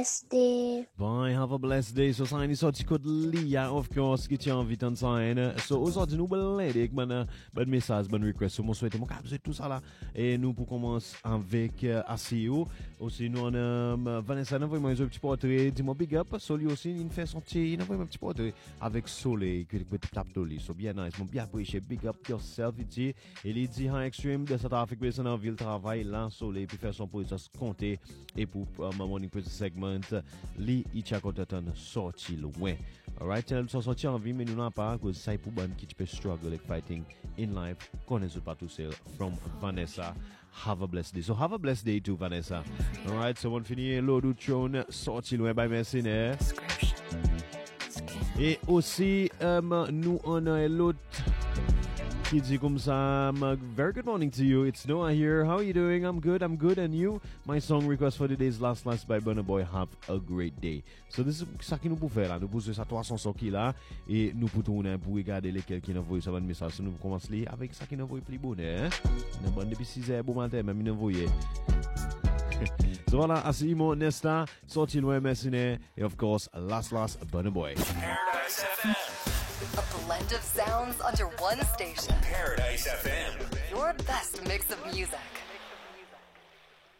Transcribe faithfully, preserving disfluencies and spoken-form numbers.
Day. Bye, have a blessed day. So, sign is sorti code Lia, of course, qui tient vite en sign. So, aujourd'hui, nous belède, man, bon message, bon request. So, mon souhaite, mon cap, tout ça là. Et nous, pour commencer avec uh, A C O. Aussi, nous, on a Vanessa, nous avons un petit portrait, dis-moi big up. So, lui aussi, il fait son petit, il a un petit portrait avec Soleil, qui peut taper de lui. So, bien nice, mon bien apprécié. Big up yourself, il dit. Et il dit, en extreme, de South Africa, c'est dans la ville, travail, là, Soleil, puis faire son process compter. Et pour uh, ma morning process segment, li icha kontatan sorti loin. Alright, elle sont sorti en vie, mais nous n'avons pas, parce que ça est pour bon qui peut struggle like fighting in life. Connaissez pas tout ça from Vanessa. Have a blessed day. So have a blessed day too, Vanessa. Alright, so on finit l'autre tune sorti loin by Mercenaire. Et aussi, um, nous on a l'autre qui dit comme ça, um, very good morning to you. It's Noah here. How are you doing? I'm good. I'm good. And you? My song request for today's Last Last by Burna Boy. Have a great day. So this is ça qui nous peut faire là. Nous pouvons ça trois chansons qui là et nous pouvons tourner pour regarder lesquels qui nous envoient ça bon message. Nous commençons avec ça qui nous envoie plus bonheur. Nous bon depuis six heures bon matin même nous envoyer. So voilà, Asimo Nesta, sorti loin Mercenaire et of course Last Last Burna Boy. Paradise F M. A blend of sounds under one station. Paradise F M. Your best mix of music.